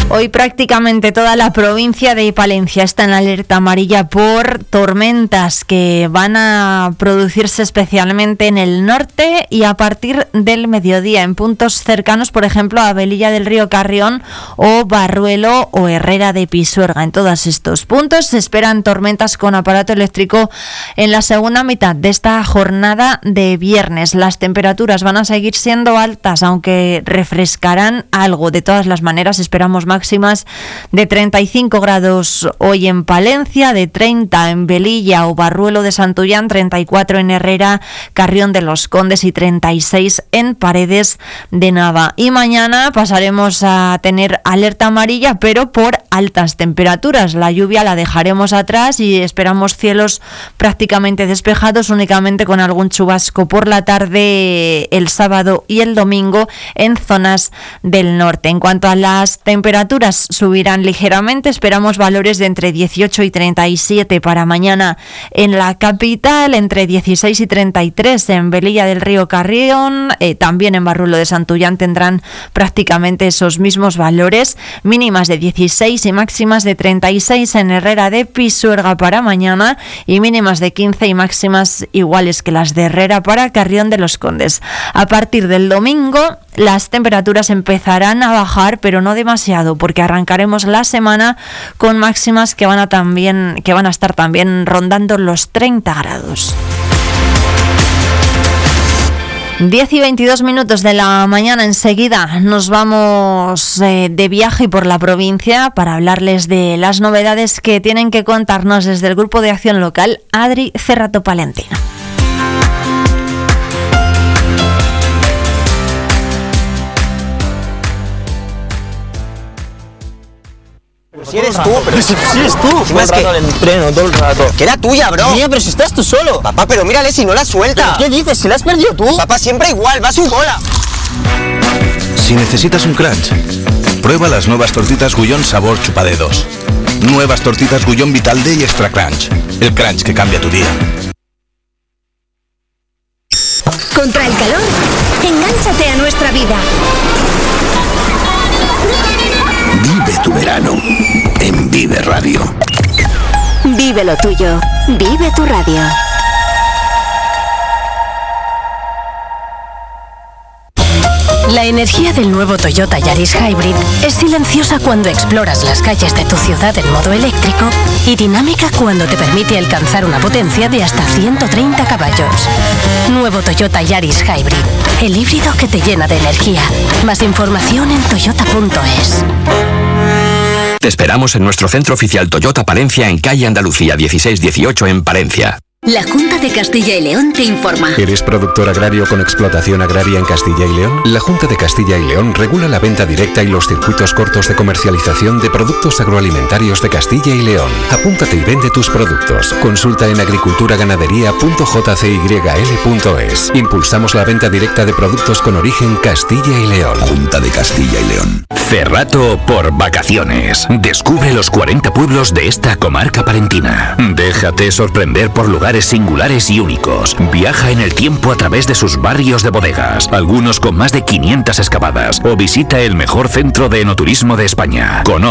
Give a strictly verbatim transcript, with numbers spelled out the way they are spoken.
Hoy prácticamente toda la provincia de Palencia está en alerta amarilla por tormentas que van a producirse especialmente en el norte y a partir del mediodía en puntos cercanos, por ejemplo, a Velilla del Río Carrión o Barruelo o Herrera de Pisuerga. En todos estos puntos se esperan tormentas con aparato eléctrico en la segunda mitad de esta jornada de viernes. Las temperaturas van a seguir siendo altas, aunque refrescarán algo. De todas las maneras, esperamos máximas de treinta y cinco grados hoy en Palencia, de treinta en Velilla o Barruelo de Santullán, treinta y cuatro en Herrera, Carrión de los Condes y treinta y seis en Paredes de Nava. Y mañana pasaremos a tener alerta amarilla, pero por altas temperaturas. La lluvia la dejaremos atrás y esperamos cielos prácticamente despejados, únicamente con algún chubasco por la tarde el sábado y el domingo en zonas del norte. En cuanto a las temperaturas, subirán ligeramente. Esperamos valores de entre dieciocho y treinta y siete para mañana en la capital, entre dieciséis y treinta y tres en Velilla del Río Carrión, eh, también en Barruelo de Santullán tendrán prácticamente esos mismos valores, mínimas de dieciséis y máximas de treinta y seis en Herrera de Pisuerga para mañana y mínimas de quince y máximas iguales que las de Herrera para Carrión de los Condes. A partir del domingo las temperaturas empezarán a bajar, pero no demasiado, porque arrancaremos la semana con máximas que van a también que van a estar también rondando los treinta grados. diez y veintidós minutos de la mañana. Enseguida nos vamos eh, de viaje por la provincia para hablarles de las novedades que tienen que contarnos desde el Grupo de Acción Local Adri Cerrato Palentino. Si eres tú, pero si, si eres tú. Si más que el entreno todo el rato. Que era tuya, bro. Mía, pero si estás tú solo. Papá, pero mírale si no la suelta. ¿Pero qué dices? Si la has perdido tú. Papá, siempre igual, va a su bola. Si necesitas un crunch, prueba las nuevas tortitas Gullón sabor chupadedos. Nuevas tortitas Gullón Vital D y Extra Crunch. El crunch que cambia tu día. Contra el calor, engánchate a nuestra vida. Vive tu verano en Vive Radio. Vive lo tuyo. Vive tu radio. La energía del nuevo Toyota Yaris Hybrid es silenciosa cuando exploras las calles de tu ciudad en modo eléctrico y dinámica cuando te permite alcanzar una potencia de hasta ciento treinta caballos. Nuevo Toyota Yaris Hybrid, el híbrido que te llena de energía. Más información en toyota punto es. Te esperamos en nuestro centro oficial Toyota Palencia en calle Andalucía dieciséis dieciocho en Palencia. La Junta de Castilla y León te informa. ¿Eres productor agrario con explotación agraria en Castilla y León? La Junta de Castilla y León regula la venta directa y los circuitos cortos de comercialización de productos agroalimentarios de Castilla y León. Apúntate y vende tus productos. Consulta en agriculturaganadería punto j c y l punto es. Impulsamos la venta directa de productos con origen Castilla y León. Junta de Castilla y León. Cerrato por vacaciones. Descubre los cuarenta pueblos de esta comarca palentina. Déjate sorprender por lugares singulares y únicos. Viaja en el tiempo a través de sus barrios de bodegas, algunos con más de quinientas excavadas, o visita el mejor centro de enoturismo de España. Conoce